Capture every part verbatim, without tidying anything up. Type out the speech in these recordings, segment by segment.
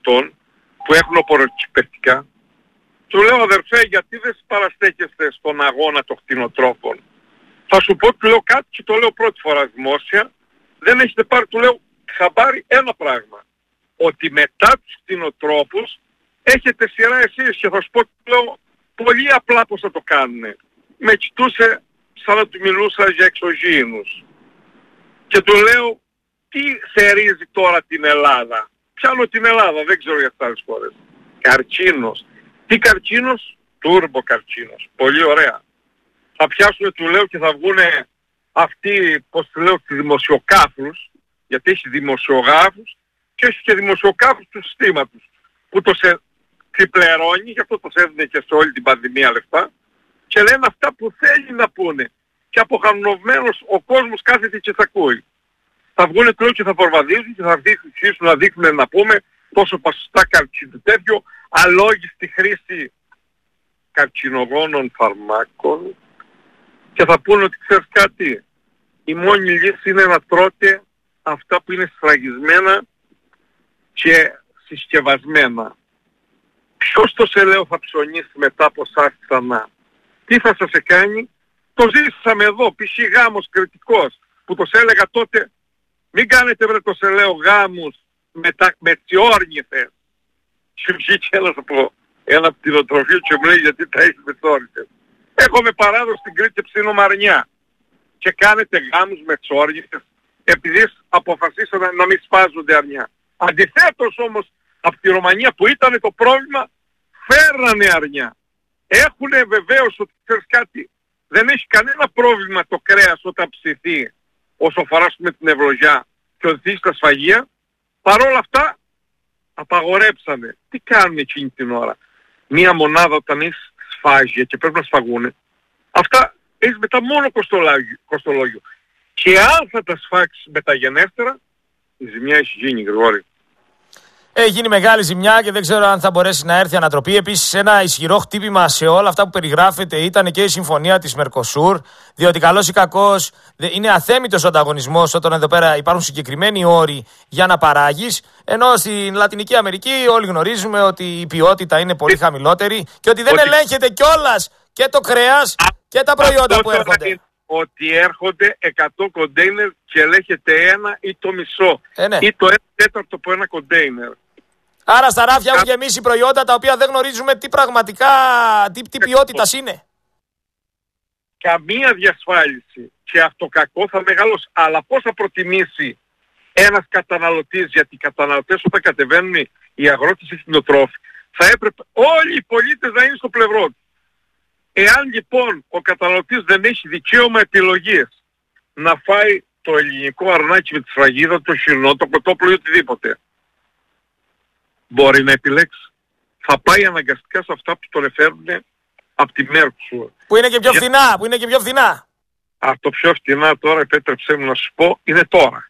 πολιτών που έχουν οπωροκυπευτικά. Του λέω, αδερφέ, γιατί δεν παραστέκεστε στον αγώνα των κτηνοτρόφων? Θα σου πω, του λέω κάτι και το λέω πρώτη φορά δημόσια. Δεν έχετε πάρει, του λέω, χαμπάρι ένα πράγμα. Ότι μετά τους κτηνοτρόφους έχετε σειρά εσείς, και θα σου πω, του λέω, πολύ απλά πώς θα το κάνουν. Με κοιτούσε σαν να του μιλούσα για εξωγήινους. Και του λέω, τι θερίζει τώρα την Ελλάδα? Πιάνω την Ελλάδα, δεν ξέρω για τις άλλες χώρες. Καρκίνος. Τι καρκίνος? Τούρμπο καρκίνος. Πολύ ωραία. Θα πιάσουμε, του λέω, και θα βγούνε αυτοί, πώς του λέω, τους δημοσιοκάφρους, γιατί έχει δημοσιογράφους και έχει και δημοσιοκάφρους του συστήματος, που το σε ξυπλερώνει, γι' αυτό το έδινε και σε όλη την πανδημία λεφτά, και λένε αυτά που θέλει να πούνε. Και αποχανωμένος ο κόσμος κάθεται και θα ακούει. Θα βγούνε, του λέω, και θα προβαδίζουν και θα αρχίσουν να δείχνουν, να πούμε, τόσο ποσοστά καρκίνου, τέτοιο αλόγιστη χρήση καρκινογόνων φαρμάκων, και θα πούνε ότι, ξέρεις κάτι, η μόνη λύση είναι να τρώτε αυτά που είναι σφραγισμένα και συσκευασμένα. Ποιος το σε λέω θα ψωνίσει μετά από εσάς ξανά? Τι θα σας κάνει? Το ζήσαμε εδώ, π.χ. γάμος κριτικός, που το σε έλεγα τότε, μην κάνετε, βρε, το σε λέω, γάμους με, τα, με τσιόρνηθες. Και βγήκε ένας από ένα κτηνοτροφείο και μου λέει, γιατί τα έχεις με τσιόρνηθες? Έχουμε παράδοση στην Κρήτη Ψινομαρνιά και κάνετε γάμους με τσιόρνηθες επειδή αποφασίσανε να μην σπάζονται αρνιά. Αντιθέτως όμως, από τη Ρωμανία που ήταν το πρόβλημα, φέρνανε αρνιά. Έχουνε βεβαίως, ότι ξέρεις κάτι, δεν έχει κανένα πρόβλημα το κρέας όταν ψηθεί, όσο αφορά με την ευλογιά και οδηγεί στα σφαγεία. Παρόλα αυτά απαγορέψανε. Τι κάνουν εκείνη την ώρα? Μία μονάδα όταν έχεις σφάγια και πρέπει να σφαγούνε, αυτά έχεις μετά μόνο κοστολόγιο, κοστολόγιο. Και αν θα τα σφάξεις μεταγενέστερα, η ζημιά έχει γίνει, Γρηγόρη. Έχει γίνει μεγάλη ζημιά και δεν ξέρω αν θα μπορέσει να έρθει ανατροπή. Επίσης, ένα ισχυρό χτύπημα σε όλα αυτά που περιγράφεται ήταν και η συμφωνία της Μερκοσούρ, διότι καλώς ή κακώς είναι αθέμητος ο ανταγωνισμός όταν εδώ πέρα υπάρχουν συγκεκριμένοι όροι για να παράγεις, ενώ στην Λατινική Αμερική όλοι γνωρίζουμε ότι η ποιότητα είναι πολύ χαμηλότερη και ότι δεν ότι... ελέγχεται κιόλας και το κρέας και τα προϊόντα που έρχονται. Ότι έρχονται εκατό κοντέινερ και ελέγχεται ένα ή το μισό. Ε, ναι. Ή το ένα τέταρτο από ένα κοντέινερ. Άρα στα ράφια έχουν γεμίσει προϊόντα τα οποία δεν γνωρίζουμε τι πραγματικά, τι, τι ποιότητας είναι. Καμία διασφάλιση. Και αυτό κακό θα μεγαλώσει. Αλλά πώς θα προτιμήσει ένας καταναλωτής? Γιατί οι καταναλωτές όταν κατεβαίνουν οι αγρότες ή οι κτηνοτρόφοι, θα έπρεπε όλοι οι πολίτες να είναι στο πλευρό του. Εάν λοιπόν ο καταναλωτής δεν έχει δικαίωμα επιλογής να φάει το ελληνικό αρνάκι με τη σφραγίδα, το χοιρινό, το κοτόπουλο ή οτιδήποτε, μπορεί να επιλέξει. Θα πάει αναγκαστικά σε αυτά που τον εφέρουν από τη Mercosur. Που είναι και πιο φθηνά, Για... που είναι και πιο φθηνά. Α, το πιο φθηνά τώρα, επέτρεψέ μου να σου πω, είναι τώρα.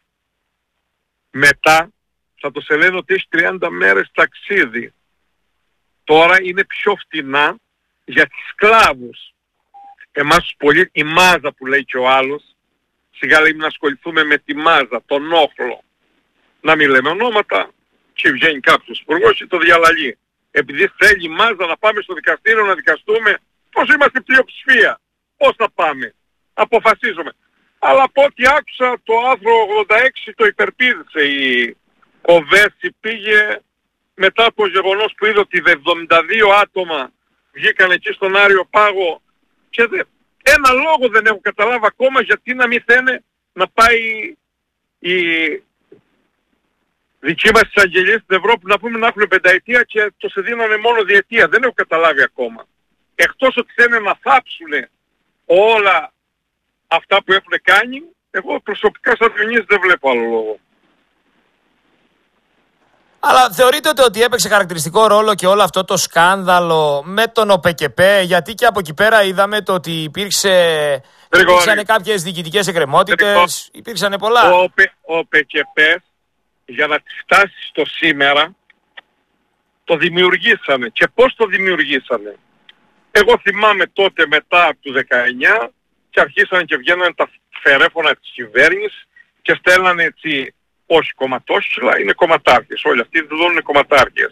Μετά θα το σε λένε ότι έχει τριάντα μέρες ταξίδι. Τώρα είναι πιο φθηνά για τις σκλάβους. Εμάς τους πολίτες, η μάζα που λέει και ο άλλος, σιγά λέει να ασχοληθούμε με τη μάζα, τον όχλο. Να μην λέμε ονόματα, και βγαίνει κάποιος υπουργός και το διαλαλεί. Επειδή θέλει η μάζα να πάμε στο δικαστήριο να δικαστούμε, πώς είμαστε πλειοψηφία, πώς θα πάμε, αποφασίζουμε. Αλλά από ό,τι άκουσα, το άρθρο ογδόντα έξι το υπερπήδησε η Κοβέση, πήγε μετά από το γεγονός που είδε ότι εβδομήντα δύο άτομα βγήκαν εκεί στον Άριο Πάγο και δε, ένα λόγο δεν έχω καταλάβει ακόμα γιατί να μην θένε να πάει η δική μας εισαγγελίες στην Ευρώπη να πούμε να έχουν πενταετία και το σε δίνανε μόνο διετία. Δεν έχω καταλάβει ακόμα. Εκτός ότι θέλουν να θάψουν όλα αυτά που έχουν κάνει, εγώ προσωπικά σαν Διονύσης δεν βλέπω άλλο λόγο. Αλλά θεωρείτε ότι έπαιξε χαρακτηριστικό ρόλο και όλο αυτό το σκάνδαλο με τον ΟΠΕΚΕΠΕ, γιατί και από εκεί πέρα είδαμε το ότι υπήρξε, υπήρξαν κάποιες διοικητικές εκκρεμότητες, υπήρξαν πολλά. Ο ΟΠΕΚΕΠΕ για να τη φτάσει στο σήμερα το δημιουργήσανε. Και πώς το δημιουργήσανε? Εγώ θυμάμαι τότε μετά από το δεκαεννιά και αρχίσανε και βγαίνανε τα φερέφωνα της κυβέρνησης και στέλνανε έτσι όχι κομματόσυλα, είναι κομματάρχες. Όλοι αυτοί δεν δίνουν κομματάρχες.